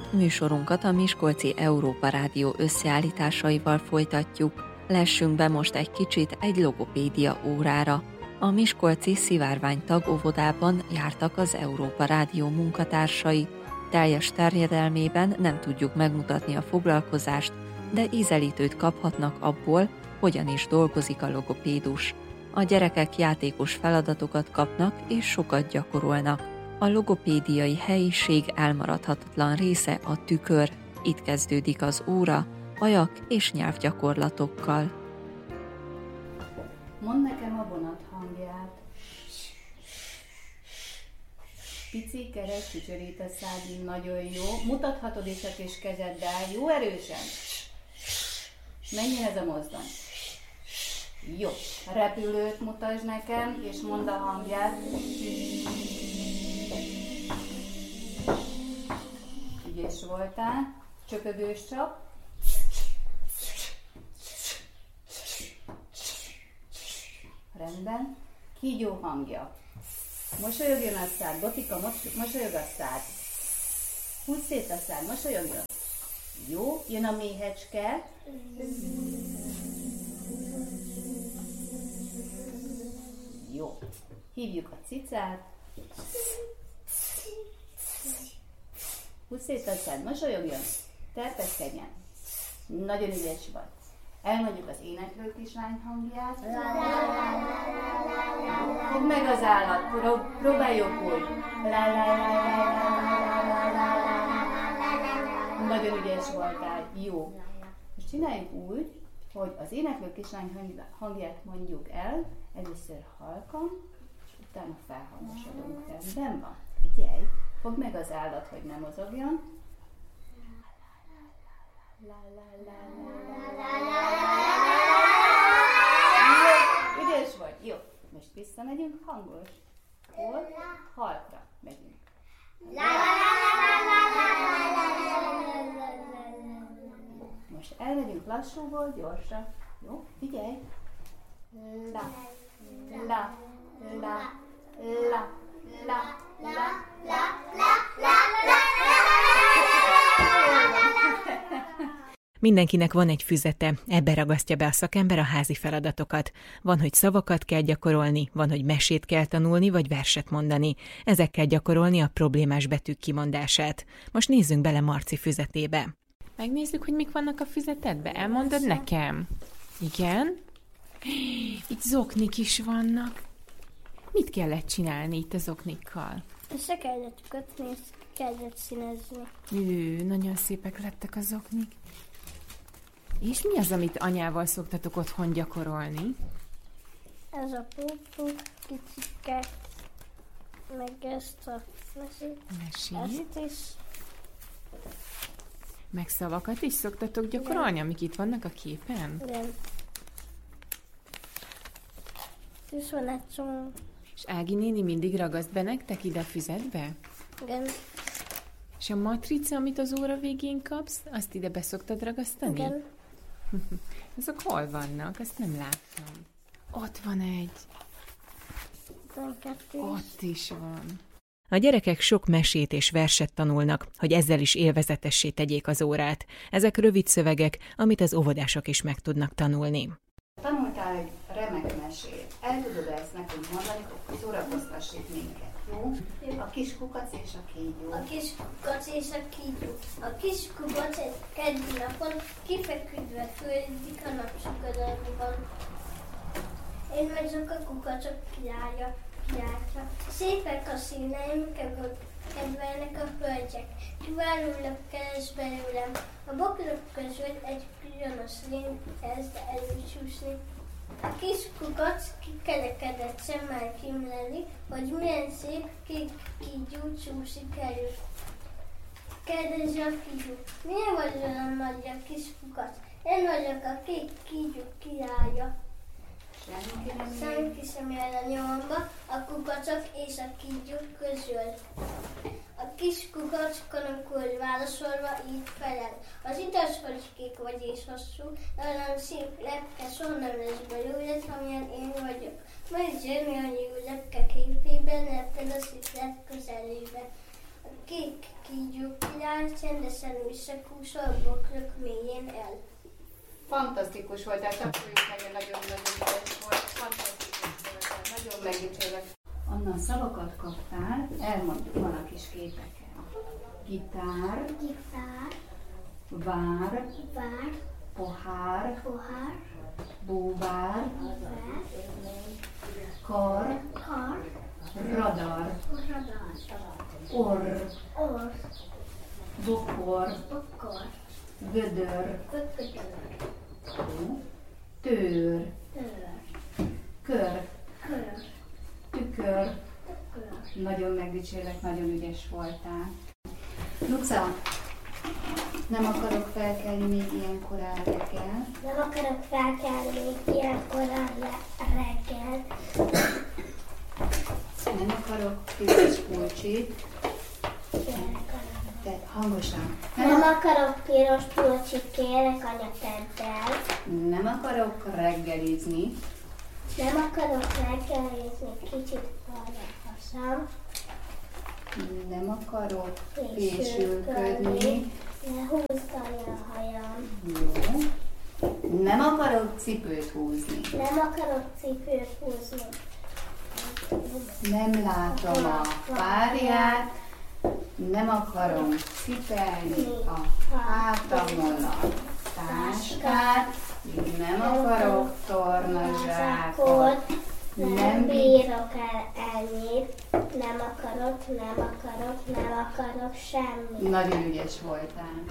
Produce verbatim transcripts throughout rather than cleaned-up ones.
Műsorunkat a Miskolci Európa Rádió összeállításaival folytatjuk. Lessünk be most egy kicsit egy logopédia órára. A miskolci Szivárvány tagóvodában jártak az Európa Rádió munkatársai. Teljes terjedelmében nem tudjuk megmutatni a foglalkozást, de ízelítőt kaphatnak abból, hogyan is dolgozik a logopédus. A gyerekek játékos feladatokat kapnak és sokat gyakorolnak. A logopédiai helyiség elmaradhatatlan része a tükör. Itt kezdődik az óra, ajak és nyelvgyakorlatokkal. Mondd nekem a vonat hangját. Pici, kerek, csücsörít a szád, nagyon jó. Mutathatod is a kis kezeddel, jó erősen. Menjen ez a mozdony. Jó. Repülőt mutasd nekem, és mondd a hangját. Ügyes voltál. Csöpögős csap. Rendben. Kígyó hangja. Mosolyogjon a szád. Botika, mos- mosolyog a szád. Húzz szét a szád. Mosolyogjon. Jó. Jön a méhecske. Jó. Hívjuk a cicát. Húzz szét a szád. Mosolyogjon. Terpeszkedjen. Nagyon ügyes vagy. Elmondjuk az éneklő kislány hangját. Fogd meg az állat, Pró- próbáljuk úgy. Nagyon ügyes voltál. Jó. Most csináljuk úgy, hogy az éneklő kislány hangját mondjuk el, először halkan, és utána felhangosodunk. Rendben van? Figyelj! Fogd meg az állat, hogy ne mozogjon. La la la la la la. Ügyes vagy? Jó. Most visszamegyünk hangos. Hol? Halkra megyünk. Most elmegyünk lassúból, gyorsra. Jó? Figyelj! La la la la la la la la la la. Mindenkinek van egy füzete, ebbe ragasztja be a szakember a házi feladatokat. Van, hogy szavakat kell gyakorolni, van, hogy mesét kell tanulni, vagy verset mondani. Ezekkel gyakorolni a problémás betűk kimondását. Most nézzünk bele Marci füzetébe. Megnézzük, hogy mik vannak a füzetedbe. Elmondod nekem? Igen? Itt zoknik is vannak. Mit kellett csinálni itt a zoknikkal? Össze kellett kötni, és kellett színezni. Ő, nagyon szépek lettek a zoknik. És mi az, amit anyával szoktatok otthon gyakorolni? Ez a pupuk, kicike, meg ezt a mesét. Mesét? Ezt is. Meg szavakat is szoktatok gyakorolni, igen, amik itt vannak a képen? Igen. És van egy csomó. És Ági néni mindig ragaszt be nektek ide a füzetbe? Igen. És a matrica, amit az óra végén kapsz, azt ide be szoktad ragasztani? Igen. Azok hol vannak? Azt nem láttam. Ott van egy. Ott is van. A gyerekek sok mesét és verset tanulnak, hogy ezzel is élvezetessé tegyék az órát. Ezek rövid szövegek, amit az óvodások is meg tudnak tanulni. Tanultál egy remek mesét. El tudod ezt nekünk mondani, hogy szórakoztassék minket, jó? A kis kukac és a kígyó. A kis kukac és a kígyó. A kis kukac egy keddi napon kifeküdve földik a napsugarakban. Én megyek a kukacok kiállja, kiállja. Szépek a színeim, kedvelnek a hölgyek. Kiválólag keres belőlem. A bokrok közül egy piros lény kezd előcsúszni. A kis kukac kikelekedett szemmel kimleli, hogy milyen szép kék kígyó csúszik elő. Kérdezi a kígyó, milyen vagy olyan nagy a kis kukac? Én vagyok a kék kígyó királya. Senki sem jön a nyomba a kukacok és a kígyók közül. A kis kukac kanakul válaszolva így felel. Az idashol is kék vagy és hosszú, de olyan szép lepke soha nem lesz belőled, amilyen én vagyok. Majd zsörmi annyi lepke képében lepted a sziklet közelébe. A kék kígyó király Aztán csendesen visszakúsol bokrok mélyén el. Fantasztikus voltál, tapsoljuk meg, nagyon-nagyon ügyes volt, fantasztikus voltál, nagyon megdicsérlek. Anna, szavakat kaptál, elmondjuk, van a kis képeken. Gitár, Gitár, vár, vár, pohár, pohár, búvár, vár, kar, kar, radar, radar, orr, orr, bokor, bokor, vödör, vöködör, tőr, tör, kör, kör, tükör. tükör. Nagyon megdicsérlek, nagyon ügyes voltál. Luca, nem akarok felkelni még ilyen korán reggel. Nem akarok felkelni még ilyen korán le- reggel. Nem akarok piros pulcsit. Kérek, anya. Te hangosan. Nem Nem, akarok piros pulcsit, kérek, anya, tedd el. nem akarok reggelizni. Nem akarok reggelizni, kicsit van a hasam. Nem akarok Fésülködni. fésülködni. Ne húzd, anya, a hajam. Jó. Nem akarok cipőt húzni. Nem akarok cipőt húzni. Nem látom a párját. Nem akarom cipelni a hátamon a táskát. Nem akarok tornazsákot. Nem Nem bírok el ennyit. Nem akarok, nem akarok, nem akarok semmit. Nagyon ügyes voltál.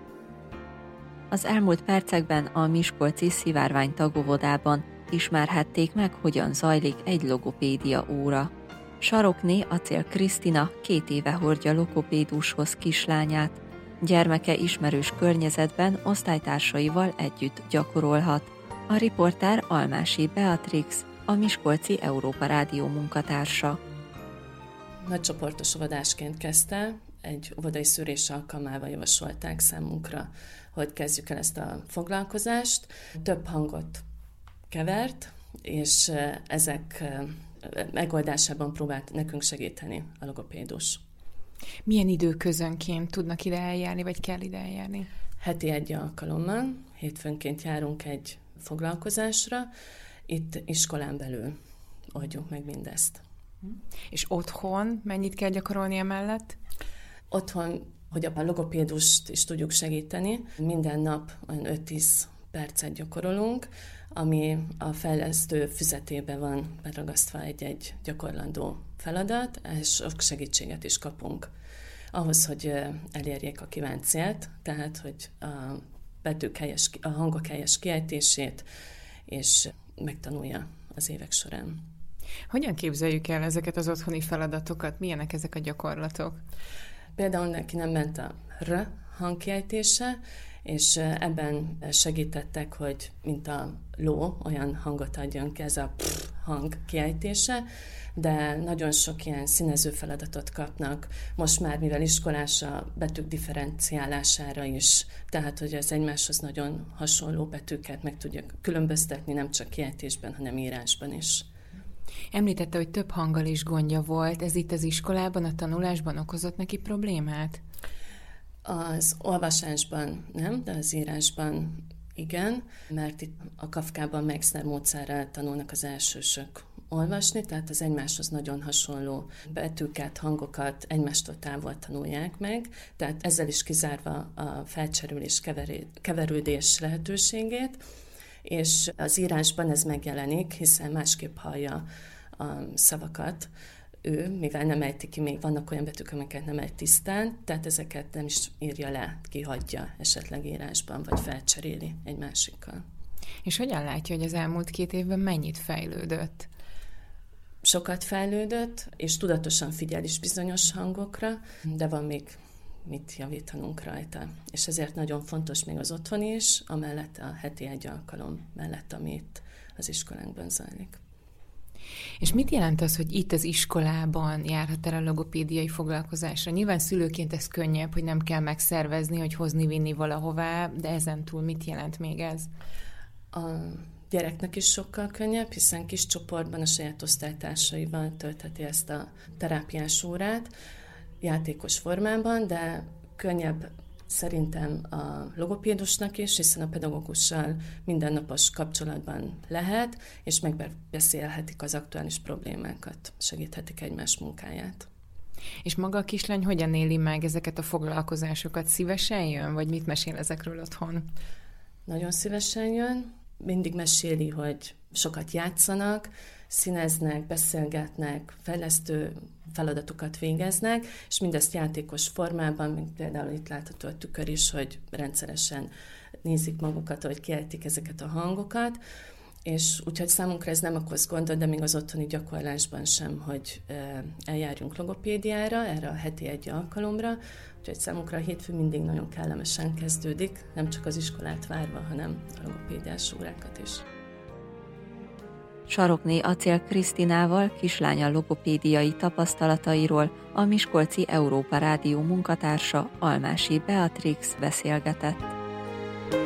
Az elmúlt percekben a miskolci Szivárvány tagóvodában ismerhették meg, hogyan zajlik egy logopédia óra. Sarokné Acél Krisztina két éve hordja logopédushoz kislányát. Gyermeke ismerős környezetben osztálytársaival együtt gyakorolhat. A riporter Almási Beatrix, a Miskolci Európa Rádió munkatársa. Nagycsoportos óvodásként kezdte, egy óvodai szűrés alkalmával javasolták számunkra, hogy kezdjük el ezt a foglalkozást. Több hangot kevert, és ezek megoldásában próbált nekünk segíteni a logopédus. Milyen időközönként tudnak ide eljárni, vagy kell ide eljárni? Heti egy alkalommal, hétfőnként járunk egy foglalkozásra, itt iskolán belül oldjuk meg mindezt. És otthon mennyit kell gyakorolni emellett? Otthon, hogy a logopédust is tudjuk segíteni, minden nap olyan öt-tíz percet gyakorolunk, ami a fejlesztő füzetében van beragasztva egy-egy gyakorlandó feladat, és sok segítséget is kapunk. Ahhoz, hogy elérjék a kívánt célt, tehát, hogy a betűk helyes, a hangok helyes kiejtését, és megtanulja az évek során. Hogyan képzeljük el ezeket az otthoni feladatokat? Milyenek ezek a gyakorlatok? Például neki nem ment a R hangkiejtése, és ebben segítettek, hogy mint a ló, olyan hangot adjon ki, ez a pff hang kiejtése, de nagyon sok ilyen színező feladatot kapnak. Most már, mivel iskolás, a betűk differenciálására is, tehát, hogy az egymáshoz nagyon hasonló betűket meg tudjuk különböztetni, nem csak kiejtésben, hanem írásban is. Említette, hogy több hanggal is gondja volt. Ez itt az iskolában, a tanulásban okozott neki problémát? Az olvasásban nem, de az írásban igen, mert itt a Kafkában Meixner módszerrel tanulnak az elsősök olvasni, tehát az egymáshoz nagyon hasonló betűket, hangokat egymástól távol tanulják meg, tehát ezzel is kizárva a felcserülés, keverődés lehetőségét, és az írásban ez megjelenik, hiszen másképp hallja a szavakat ő, mivel nem ejti ki, még vannak olyan betűk, amiket nem ejt tisztán, tehát ezeket nem is írja le, kihagyja esetleg írásban, vagy felcseréli egy másikkal. És hogyan látja, hogy az elmúlt két évben mennyit fejlődött? Sokat fejlődött, és tudatosan figyel is bizonyos hangokra, de van még mit javítanunk rajta. És ezért nagyon fontos még az otthon is, amellett a heti egy alkalom mellett, ami itt az iskolánkban zajlik. És mit jelent az, hogy itt az iskolában járhat el a logopédiai foglalkozásra? Nyilván szülőként ez könnyebb, hogy nem kell megszervezni, hogy hozni-vinni valahová, de ezen túl mit jelent még ez? A gyereknek is sokkal könnyebb, hiszen kis csoportban a saját osztálytársaival töltheti ezt a terápiás órát, játékos formában, de könnyebb szerintem a logopédusnak is, hiszen a pedagógussal mindennapos kapcsolatban lehet, és megbeszélhetik az aktuális problémákat, segíthetik egymás munkáját. És maga a kislány hogyan éli meg ezeket a foglalkozásokat? Szívesen jön, vagy mit mesél ezekről otthon? Nagyon szívesen jön. Mindig meséli, hogy sokat játszanak, színeznek, beszélgetnek, fejlesztő feladatokat végeznek, és mindezt játékos formában, mint például itt látható a tükör is, hogy rendszeresen nézik magukat, hogy kiejtik ezeket a hangokat, és úgyhogy számunkra ez nem okoz gondot, de még az otthoni gyakorlásban sem, hogy eljárjunk logopédiára, erre a heti egy alkalomra, úgyhogy számunkra a hétfő mindig nagyon kellemesen kezdődik, nem csak az iskolát várva, hanem a logopédiás órákat is. Sarokné Acél Krisztinával, kislánya logopédiai tapasztalatairól a Miskolci Európa Rádió munkatársa, Almási Beatrix beszélgetett.